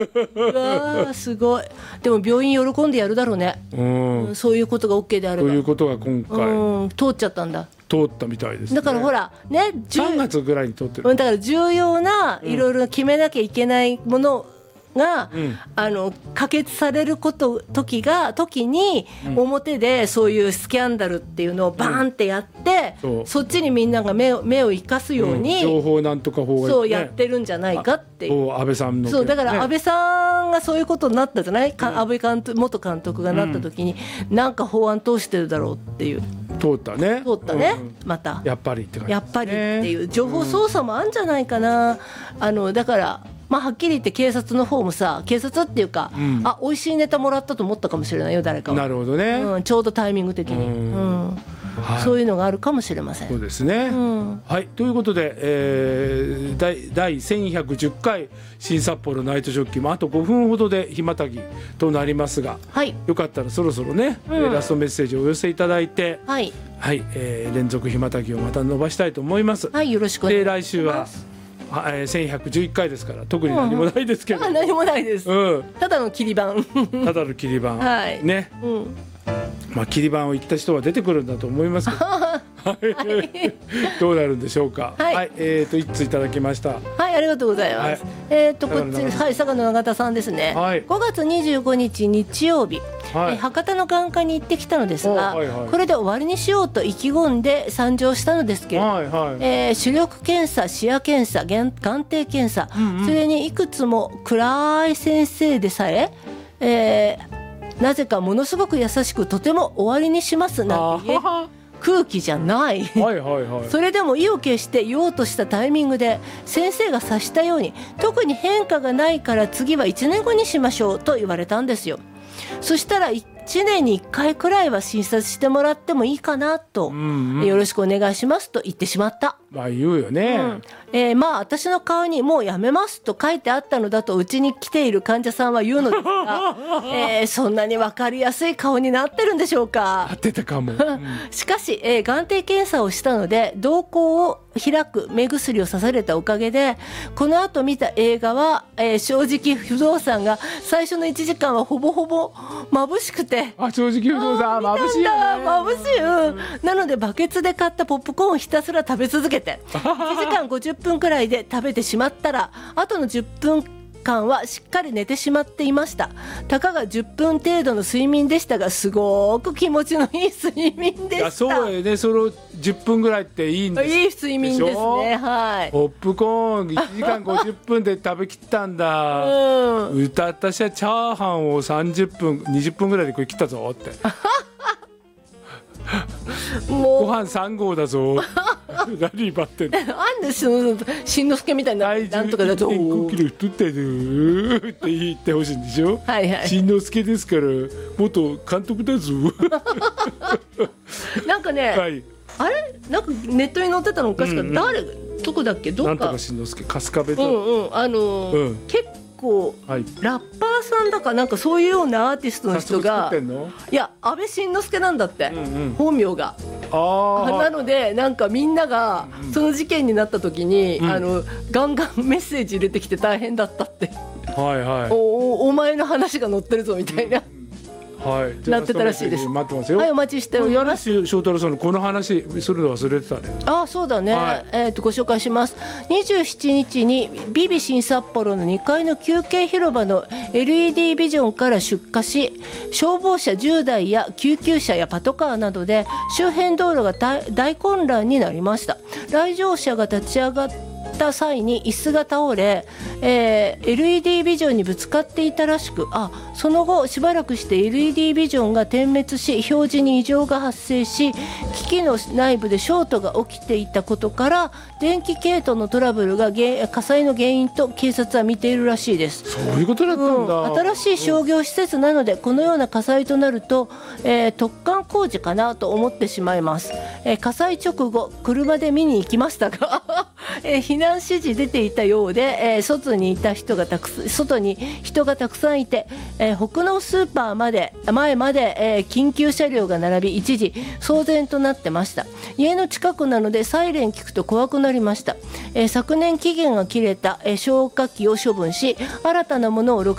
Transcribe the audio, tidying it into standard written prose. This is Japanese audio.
うわーすごい。でも病院喜んでやるだろうね、そういうことが OK であれば。 ということが今回、 通っちゃったんだ。 通ったみたいですね。 だからほらね、 3月ぐらいに通ってる。 だから重要ないろいろ決めなきゃいけないものが、可決される時に、表でそういうスキャンダルっていうのをバーンってやって、そっちにみんなが目を生かすように、 情報なんとか法が、 そうやってるんじゃないかっていう。 安倍さんの、 そうだから安倍さんがそういうことになったじゃない、安倍元監督がなった時に、なんか法案通してるだろうっていう。 通ったね、 またやっぱりって感じ、 やっぱりっていう情報操作もあるんじゃないかな。だからはっきり言って警察の方もさ、警察っていうか、美味しいネタもらったと思ったかもしれないよ、誰かは。 なるほどね、 ちょうどタイミング的に、そういうのがあるかもしれません。 そうですね、はい、ということで、第1110回新札幌ナイトジョッキもあと5分ほどでひまたぎとなりますが、よかったらそろそろね、ラストメッセージをお寄せいただいて、連続ひまたぎをまた伸ばしたいと思います。 よろしくお願いします。 で来週は1111回ですから特に何もないですけど、 何もないです、ただの切り板ただの切り板、ね、切り板を言った人は出てくるんだと思いますけどどうなるんでしょうか。一通いただきました。 ありがとうございます。こっち佐賀の永田さんですね。5月25日日曜日、博多の眼科に行ってきたのですが、これで終わりにしようと意気込んで参上したのですけれど、視力検査、視野検査、眼底検査、それにいくつも暗い先生でさえなぜかものすごく優しくとても終わりにしますなんて言え空気じゃないそれでも意を決して言おうとしたタイミングで先生が察したように、特に変化がないから次は1年後にしましょうと言われたんですよ。そしたら1年に1回くらいは診察してもらってもいいかなと、よろしくお願いしますと言ってしまった。 言うよね、 私の顔にもうやめますと書いてあったのだとうちに来ている患者さんは言うのですが、そんなに分かりやすい顔になってるんでしょうか。 なってたかも、 しかし、眼底検査をしたので瞳孔を開く目薬をさされたおかげで、この後見た映画は、正直不動産が最初の1時間はほぼほぼ眩しくて、 正直不動産眩しいよね。 眩しい、なのでバケツで買ったポップコーンをひたすら食べ続けて1時間50分くらいで食べてしまったら、あとの10分間はしっかり寝てしまっていました。たかが10分程度の睡眠でしたが、すごく気持ちのいい睡眠でした。 そうよね、その10分ぐらいっていいんです。 いい睡眠ですね。 ポップコーン1時間50分で食べきったんだ私はチャーハンを30分20分ぐらいで食い切ったぞってご飯3合だぞ何ばってんのなんでしんのすけみたいななんとかだと 1.5キロ太ってるって言ってほしいんでしょ。しんのすけですから元監督だぞなんかね、あれなんかネットに載ってたのおかしかった、誰どこだっけ、どっかなんとかしんのすけ春日部だ、 結構ラッパーさんだかなんかそういうようなアーティストの人が、いや安倍晋之助なんだって、本名が。なのでなんかみんながその事件になった時に、ガンガンメッセージ入れてきて大変だったって、お前の話が載ってるぞみたいな、なってたらしいです。 待ってますよ。 お待ちしております。 翔太郎さんのこの話するの忘れてたね。 そうだね、ご紹介します。27日にビビ新札幌の2階の休憩広場の LED ビジョンから出火し、消防車10台や救急車やパトカーなどで周辺道路が大混乱になりました。来場者が立ち上がった際に椅子が倒れ、LED ビジョンにぶつかっていたらしく、その後しばらくして LED ビジョンが点滅し表示に異常が発生し、機器の内部でショートが起きていたことから電気系統のトラブルが火災の原因と警察は見ているらしいです。 そういうことだったんだ、 新しい商業施設なのでこのような火災となると、突貫工事かなと思ってしまいます。火災直後車で見に行きましたが避難指示出ていたようで、外に人がたくさんいて、北農スーパー前まで、緊急車両が並び一時騒然となってました。家の近くなのでサイレン聞くと怖くなりました。昨年期限が切れた、消火器を処分し新たなものを